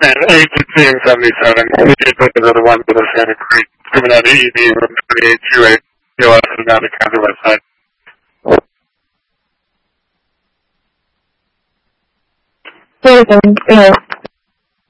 And agency in 77, we did put the other one with the Santa Cruz, coming out of ED from 2828, POS is now the county website. Citizen,